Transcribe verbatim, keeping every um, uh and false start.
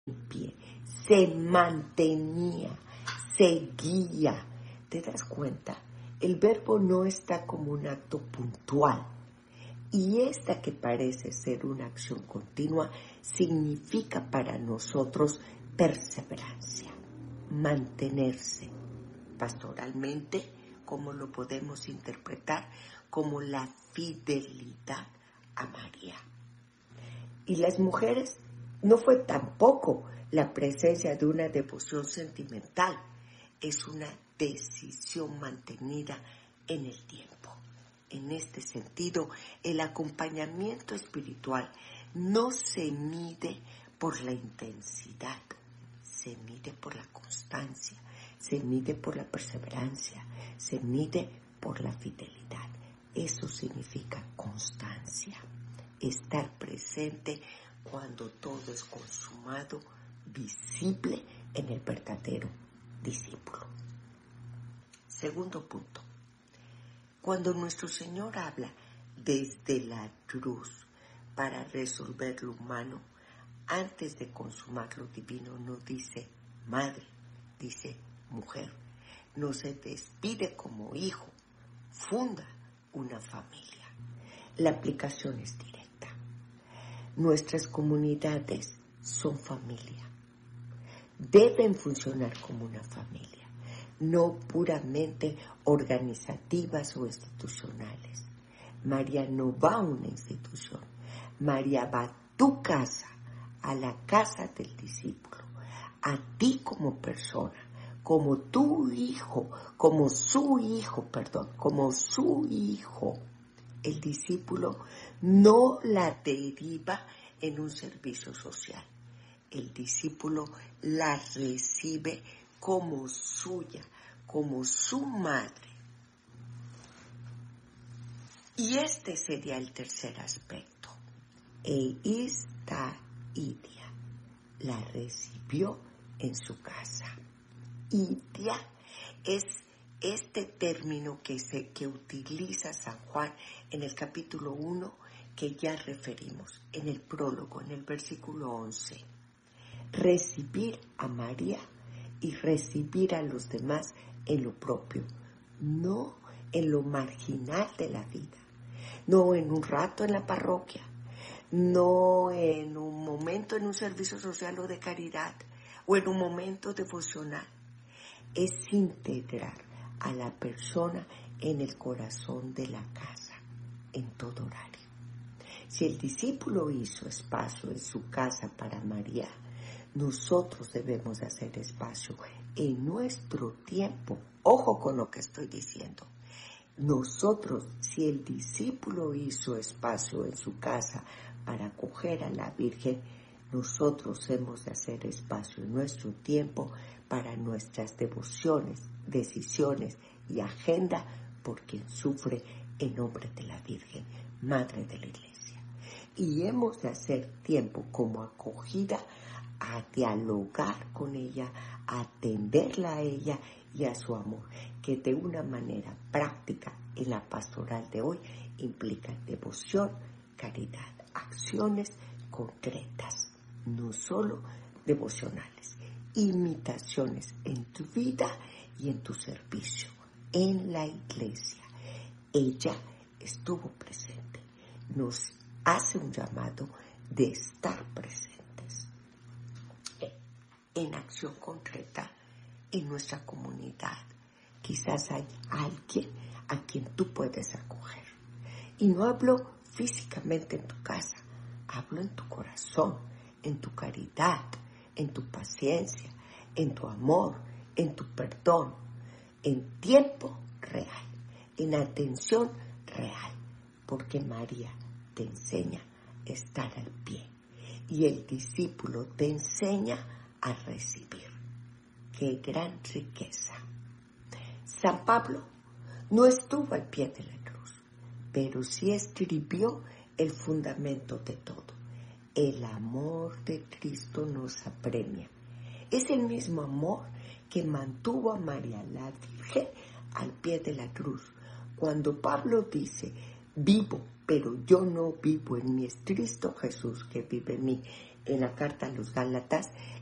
pie, se mantenía, seguía. ¿Te das cuenta? El verbo no está como un acto puntual. Y esta que parece ser una acción continua significa para nosotros perseverancia, mantenerse. Pastoralmente, ¿cómo lo podemos interpretar? Como la fidelidad a María. Y las mujeres no fue tampoco la presencia de una devoción sentimental, es una decisión mantenida en el tiempo. En este sentido, el acompañamiento espiritual no se mide por la intensidad, se mide por la constancia, se mide por la perseverancia, se mide por la fidelidad. Eso significa constancia, estar presente cuando todo es consumado, visible en el verdadero discípulo. Segundo punto. Cuando nuestro Señor habla desde la cruz para resolver lo humano, antes de consumar lo divino, no dice madre, dice mujer. No se despide como hijo, funda una familia. La aplicación es directa. Nuestras comunidades son familia. Deben funcionar como una familia. No puramente organizativas o institucionales. María no va a una institución. María va a tu casa, a la casa del discípulo, a ti como persona, como tu hijo, como su hijo, perdón, como su hijo. El discípulo no la deriva en un servicio social. El discípulo la recibe como suya, como su madre. Y este sería el tercer aspecto. Eista idia, la recibió en su casa. Idia es este término que, se, que utiliza San Juan en el capítulo uno, que ya referimos, en el prólogo, en el versículo once. Recibir a María y recibir a los demás en lo propio, no en lo marginal de la vida, no en un rato en la parroquia, no en un momento en un servicio social o de caridad, o en un momento devocional. Es integrar a la persona en el corazón de la casa, en todo horario. Si el discípulo hizo espacio en su casa para María, nosotros debemos hacer espacio en nuestro tiempo. Ojo con lo que estoy diciendo. Nosotros, si el discípulo hizo espacio en su casa para acoger a la Virgen, nosotros hemos de hacer espacio en nuestro tiempo para nuestras devociones, decisiones y agenda por quien sufre en nombre de la Virgen, Madre de la Iglesia. Y hemos de hacer tiempo como acogida a dialogar con ella, a atenderla a ella y a su amor, que de una manera práctica en la pastoral de hoy implica devoción, caridad, acciones concretas, no solo devocionales, imitaciones en tu vida y en tu servicio, en la iglesia. Ella estuvo presente, nos hace un llamado de estar presentes en acción concreta en nuestra comunidad. Quizás hay alguien a quien tú puedes acoger. Y no hablo físicamente en tu casa, hablo en tu corazón, en tu caridad, en tu paciencia, en tu amor, en tu perdón, en tiempo real, en atención real, porque María te enseña a estar al pie y el discípulo te enseña a recibir. ¡Qué gran riqueza! San Pablo no estuvo al pie de la cruz, pero sí escribió el fundamento de todo. El amor de Cristo nos apremia. Es el mismo amor que mantuvo a María la Virgen al pie de la cruz. Cuando Pablo dice, vivo, pero yo no vivo en mí, es Cristo Jesús que vive en mí. en la carta a los Gálatas,